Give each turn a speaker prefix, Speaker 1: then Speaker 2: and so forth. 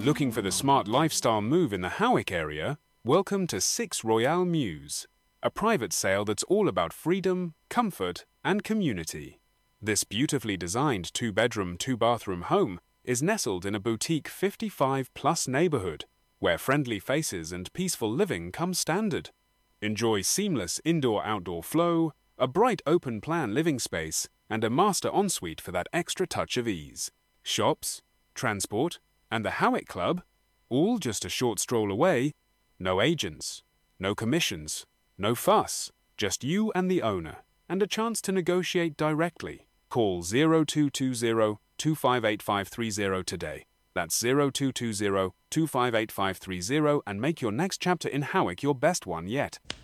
Speaker 1: Looking for the smart lifestyle move in the Howick area? Welcome to 6 Royale Mews, a private sale that's all about freedom, comfort, and community. This beautifully designed 2-bedroom, 2-bathroom home is nestled in a boutique 55-plus neighborhood, where friendly faces and peaceful living come standard. Enjoy seamless indoor-outdoor flow, a bright open-plan living space, and a master ensuite for that extra touch of ease. Shops, transport, and the Howick Club, all just a short stroll away. No agents, no commissions, no fuss, just you and the owner, and a chance to negotiate directly. Call 0220 258530 today. That's 0220 258530 and make your next chapter in Howick your best one yet.